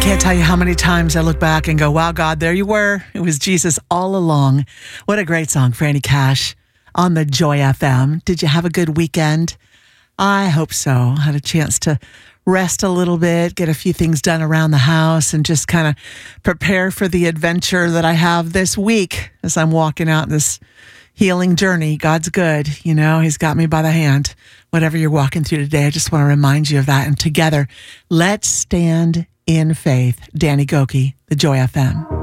Can't tell you how many times I look back and go, wow, God, there you were. It was Jesus all along. What a great song, Franny Cash on the Joy FM. Did you have a good weekend? I hope so. Had a chance to rest a little bit, get a few things done around the house, and just kind of prepare for the adventure that I have this week as I'm walking out this healing journey. God's good. You know, he's got me by the hand. Whatever you're walking through today, I just want to remind you of that. And together, let's stand in faith. Danny Gokey, the Joy FM.